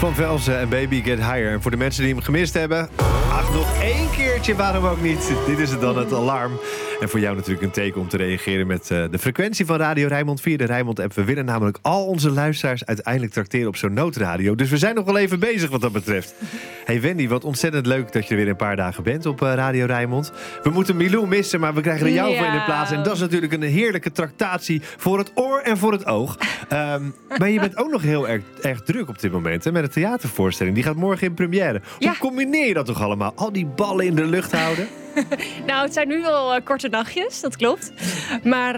Van Velzen en Baby Get Higher. En voor de mensen die hem gemist hebben, nog één keertje, waarom ook niet? Dit is het dan, het alarm. En voor jou natuurlijk een teken om te reageren met de frequentie van Radio Rijnmond via de Rijnmond-app. We willen namelijk al onze luisteraars uiteindelijk trakteren op zo'n noodradio. Dus we zijn nog wel even bezig wat dat betreft. Hey Wendy, wat ontzettend leuk dat je er weer een paar dagen bent op Radio Rijnmond. We moeten Milou missen, maar we krijgen er jou voor in de plaats. En dat is natuurlijk een heerlijke tractatie voor het oor en voor het oog. Maar je bent ook nog heel erg druk op dit moment hè, met een theatervoorstelling. Die gaat morgen in première. Hoe combineer je dat toch allemaal? Al die ballen in de lucht houden? Nou, het zijn nu wel korte nachtjes, dat klopt. Maar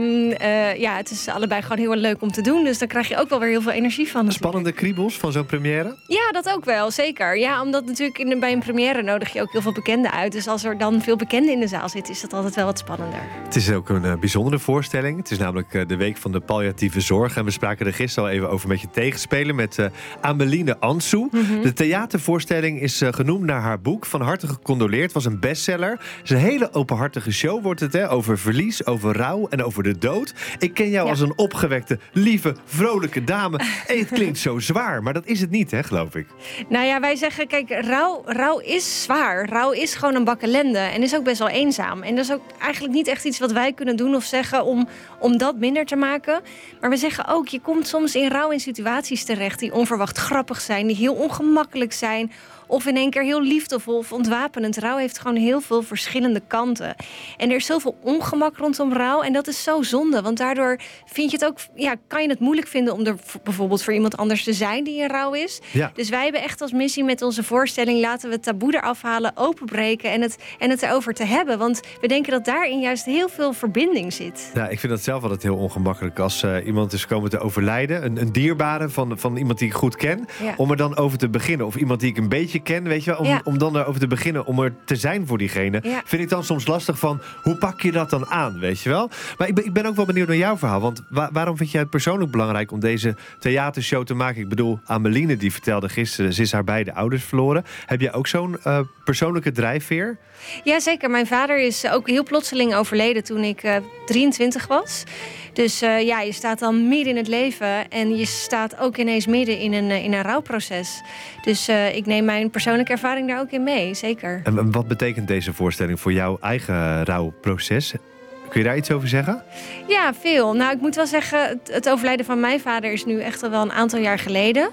het is allebei gewoon heel erg leuk om te doen. Dus daar krijg je ook wel weer heel veel energie van. Natuurlijk. Spannende kriebels van zo'n première? Ja, dat ook wel, zeker. Ja, omdat natuurlijk bij een première nodig je ook heel veel bekenden uit. Dus als er dan veel bekenden in de zaal zitten, is dat altijd wel wat spannender. Het is ook een bijzondere voorstelling. Het is namelijk de week van de palliatieve zorg. En we spraken er gisteren al even over met je tegenspeler met Ameline Ansou. Mm-hmm. De theatervoorstelling is genoemd naar haar boek. Van harte gecondoleerd. Het was een bestseller. Het is een hele openhartige show wordt het, hè? Over verlies, over rouw en over de dood. Ik ken jou als een opgewekte, lieve, vrolijke dame. En het klinkt zo zwaar, maar dat is het niet, hè, geloof ik. Nou ja, wij zeggen, kijk, rouw is zwaar. Rouw is gewoon een bak ellende en is ook best wel eenzaam. En dat is ook eigenlijk niet echt iets wat wij kunnen doen of zeggen om dat minder te maken. Maar we zeggen ook, je komt soms in rouw in situaties terecht die onverwacht grappig zijn, die heel ongemakkelijk zijn. Of in één keer heel liefdevol of ontwapenend. Rouw heeft gewoon heel veel verschillende kanten. En er is zoveel ongemak rondom rouw. En dat is zo zonde. Want daardoor vind je het ook, kan je het moeilijk vinden om er bijvoorbeeld voor iemand anders te zijn die in rouw is. Ja. Dus wij hebben echt als missie met onze voorstelling, laten we het taboe eraf halen, openbreken en het erover te hebben. Want we denken dat daarin juist heel veel verbinding zit. Ja, ik vind dat zelf altijd heel ongemakkelijk als iemand is komen te overlijden. Een dierbare van iemand die ik goed ken. Ja. Om er dan over te beginnen. Of iemand die ik een beetje ken, weet je wel, om dan erover te beginnen, om er te zijn voor diegene, vind ik dan soms lastig van, hoe pak je dat dan aan, weet je wel? Maar ik ben ook wel benieuwd naar jouw verhaal, want waarom vind jij het persoonlijk belangrijk om deze theatershow te maken? Ik bedoel, Ameline die vertelde gisteren, ze is haar beide ouders verloren. Heb jij ook zo'n persoonlijke drijfveer? Ja, zeker. Mijn vader is ook heel plotseling overleden toen ik 23 was. Dus je staat dan midden in het leven en je staat ook ineens midden in een rouwproces. Dus ik neem mijn persoonlijke ervaring daar ook in mee, zeker. En wat betekent deze voorstelling voor jouw eigen rouwproces? Kun je daar iets over zeggen? Ja, veel. Nou, ik moet wel zeggen, het overlijden van mijn vader is nu echt al wel een aantal jaar geleden.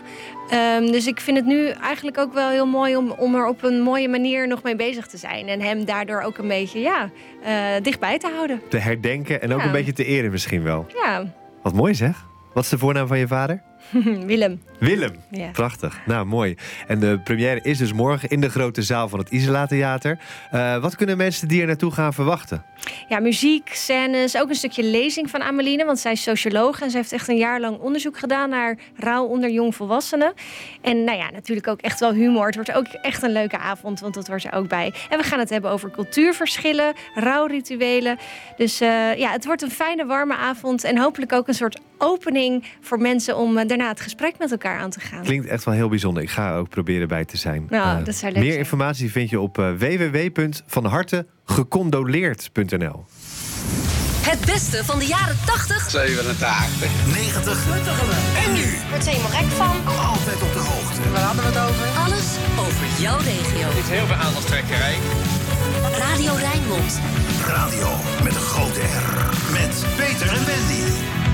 Dus ik vind het nu eigenlijk ook wel heel mooi om er op een mooie manier nog mee bezig te zijn. En hem daardoor ook een beetje dichtbij te houden. Te herdenken en ook een beetje te eren misschien wel. Ja. Wat mooi zeg. Wat is de voornaam van je vader? Willem. Willem, ja. Prachtig. Nou, mooi. En de première is dus morgen in de grote zaal van het Isola Theater. Wat kunnen mensen die er naartoe gaan verwachten? Ja, muziek, scènes, ook een stukje lezing van Ameline, want zij is socioloog en ze heeft echt een jaar lang onderzoek gedaan naar rouw onder jongvolwassenen. En natuurlijk ook echt wel humor. Het wordt ook echt een leuke avond, want dat wordt er ook bij. En we gaan het hebben over cultuurverschillen, rouwrituelen. Dus het wordt een fijne, warme avond en hopelijk ook een soort opening voor mensen om daarna het gesprek met elkaar aan te gaan. Klinkt echt wel heel bijzonder. Ik ga ook proberen bij te zijn. Nou, dat zou leuk meer zijn. Informatie vind je op www.vanhartegecondoleerd.nl. Het beste van de jaren 80, 87, 90 en nu. Wordt ze helemaal gek van. Altijd op de hoogte. Waar hadden we het over? Alles over jouw regio. Er is heel veel aandachtstrekkerij. Radio Rijnmond. Radio met een grote R. Met Peter en Wendy.